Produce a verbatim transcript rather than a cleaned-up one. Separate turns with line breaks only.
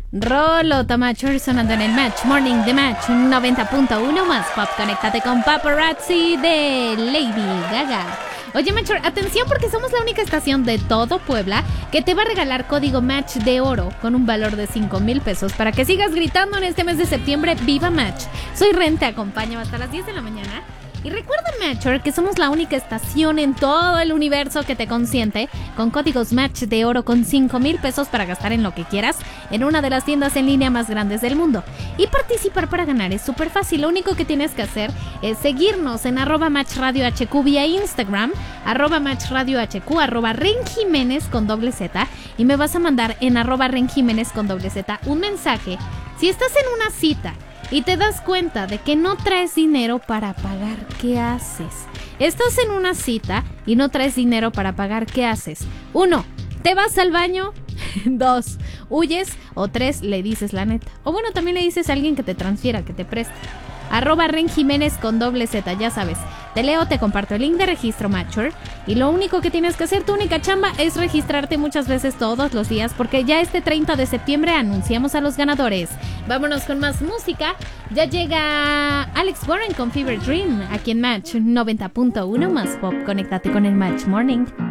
Rolo Tamacho sonando en el Match Morning de Match noventa punto uno más pop. Conéctate con Paparazzi de Lady Gaga. Oye, Match, atención porque somos la única estación de todo Puebla que te va a regalar código Match de oro con un valor de cinco mil pesos para que sigas gritando en este mes de septiembre. ¡Viva Match! Soy Ren, te acompaño hasta las diez de la mañana. Y recuerda, Matcher, que somos la única estación en todo el universo que te consiente con códigos Match de oro con cinco mil pesos para gastar en lo que quieras en una de las tiendas en línea más grandes del mundo. Y participar para ganar es súper fácil. Lo único que tienes que hacer es seguirnos en arroba Match Radio H Q vía Instagram, arroba Match Radio H Q, arroba Ren Jiménez con doble Z, y me vas a mandar en arroba Ren Jiménez con doble Z un mensaje. Si estás en una cita y te das cuenta de que no traes dinero para pagar, ¿qué haces? Estás en una cita y no traes dinero para pagar, ¿qué haces? Uno, ¿te vas al baño? Dos, huyes. O tres, le dices la neta. O bueno, también le dices a alguien que te transfiera, que te preste. Arroba Ren Jiménez con doble Z, ya sabes. Te leo, te comparto el link de registro Matcher. Y lo único que tienes que hacer, tu única chamba, es registrarte muchas veces todos los días, porque ya este treinta de septiembre anunciamos a los ganadores. Vámonos con más música. Ya llega Alex Warren con Fever Dream aquí en Match noventa punto uno más pop. Conéctate con el Match Morning.